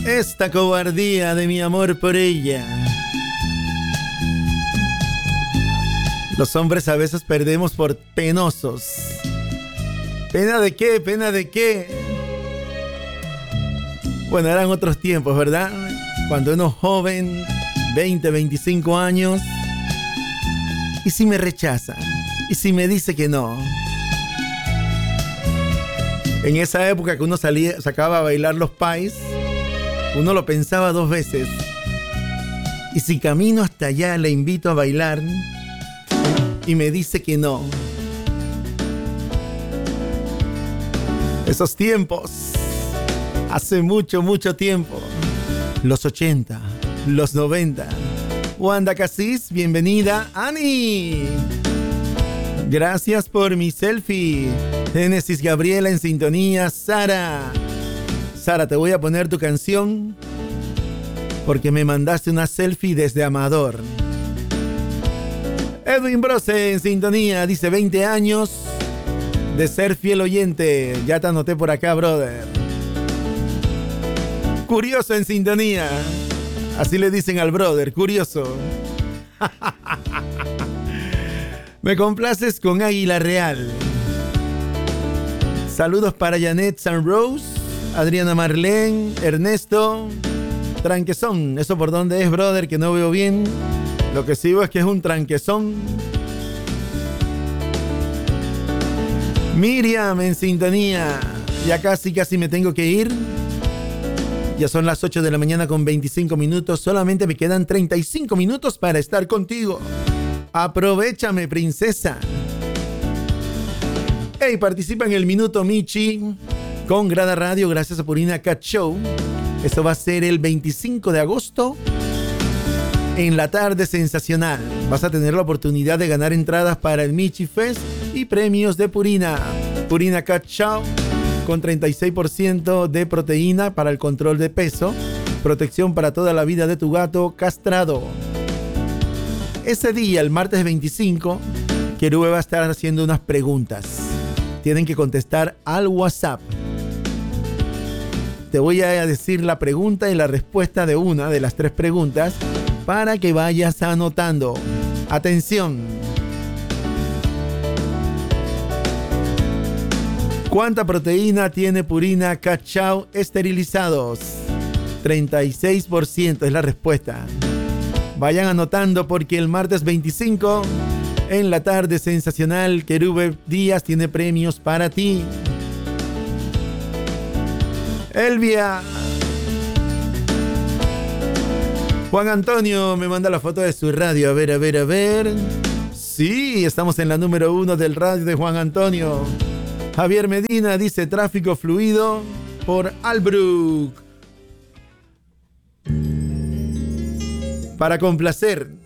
esta cobardía de mi amor por ella. Los hombres a veces perdemos por penosos. ¿Pena de qué? ¿Pena de qué? Bueno, eran otros tiempos, ¿verdad? Cuando uno joven, 20, 25 años. ¿Y si me rechaza? ¿Y si me dice que no? En esa época que uno sacaba a bailar los pais, uno lo pensaba 2 veces. ¿Y si camino hasta allá le invito a bailar y me dice que no? Esos tiempos, hace mucho, mucho tiempo. Los 80, los 90. Wanda Casís, bienvenida. Ani, gracias por mi selfie. Génesis Gabriela en sintonía. Sara, te voy a poner tu canción porque me mandaste una selfie desde Amador. Edwin Brose en sintonía, dice 20 años de ser fiel oyente. Ya te anoté por acá, brother. Curioso en sintonía. Así le dicen al brother, curioso. Me complaces con Águila Real. Saludos para Janet San Rose, Adriana Marlene, Ernesto. Tranquezón, ¿eso por dónde es, brother? Que no veo bien. Lo que sí veo es que es un tranquezón. Miriam en sintonía. Ya casi me tengo que ir. Ya son las 8 de la mañana con 25 minutos. Solamente me quedan 35 minutos para estar contigo. Aprovechame, princesa. Hey, participa en el Minuto Michi con Grada Radio gracias a Purina Cat Show. Esto va a ser el 25 de agosto en la tarde sensacional. Vas a tener la oportunidad de ganar entradas para el Michi Fest y premios de Purina. Purina Cat Show con 36% de proteína para el control de peso. Protección para toda la vida de tu gato castrado. Ese día, el martes 25, Querube va a estar haciendo unas preguntas. Tienen que contestar al WhatsApp. Te voy a decir la pregunta y la respuesta de una de las 3 preguntas para que vayas anotando. Atención. ¿Cuánta proteína tiene Purina Cachao esterilizados? 36% es la respuesta. Vayan anotando porque el martes 25 en la tarde sensacional Querube Díaz tiene premios para ti. Elvia. Juan Antonio me manda la foto de su radio. A ver. Sí, estamos en la número 1 del radio de Juan Antonio. Javier Medina dice tráfico fluido por Albrook. Para complacer